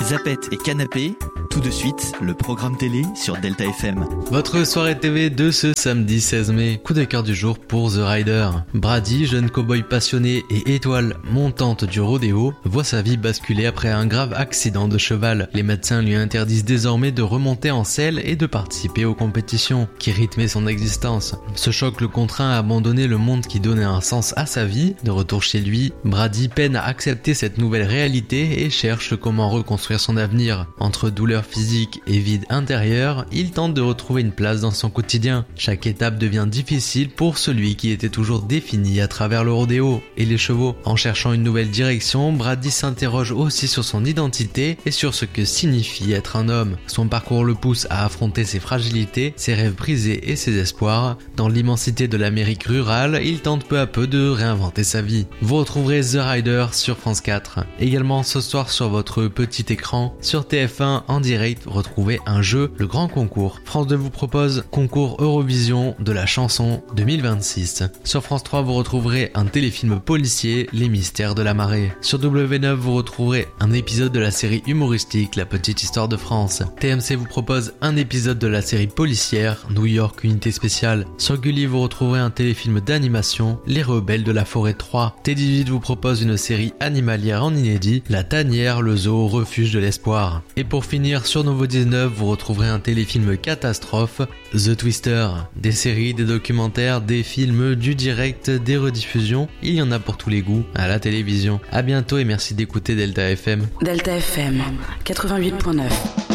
Zapette et Canapé, tout de suite, le programme télé sur Delta FM. Votre soirée TV de ce samedi 16 mai. Coup de cœur du jour pour The Rider. Brady, jeune cow-boy passionné et étoile montante du rodéo, voit sa vie basculer après un grave accident de cheval. Les médecins lui interdisent désormais de remonter en selle et de participer aux compétitions qui rythmaient son existence. Ce choc le contraint à abandonner le monde qui donnait un sens à sa vie. De retour chez lui, Brady peine à accepter cette nouvelle réalité et cherche comment reconstruire son avenir. Entre douleur physique et vide intérieur, il tente de retrouver une place dans son quotidien. Chaque étape devient difficile pour celui qui était toujours défini à travers le rodéo et les chevaux. En cherchant une nouvelle direction, Brady s'interroge aussi sur son identité et sur ce que signifie être un homme. Son parcours le pousse à affronter ses fragilités, ses rêves brisés et ses espoirs. Dans l'immensité de l'Amérique rurale, il tente peu à peu de réinventer sa vie. Vous retrouverez The Rider sur France 4. Également ce soir sur votre petit écran, sur TF1 en direct, retrouvez un jeu, le grand concours. France 2 vous propose concours Eurovision de la chanson 2026. Sur France 3 vous retrouverez un téléfilm policier, Les mystères de la marée. Sur W9 vous retrouverez un épisode de la série humoristique La petite histoire de France. TMC vous propose un épisode de la série policière New York unité spéciale. Sur Gulli vous retrouverez un téléfilm d'animation Les rebelles de la forêt 3. T18 vous propose une série animalière en inédit La tanière, le zoo, refuge de l'espoir. Et pour finir, sur Nouveau 19, vous retrouverez un téléfilm catastrophe, The Twister. Des séries, des documentaires, des films, du direct, des rediffusions, il y en a pour tous les goûts à la télévision. À bientôt et merci d'écouter Delta FM. Delta FM 88.9.